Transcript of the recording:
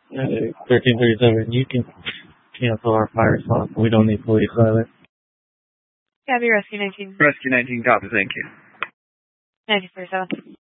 1337, you can cancel our fire response. We don't need police silence. Gabby, Rescue 19. Rescue 19, copy, thank you. 1947.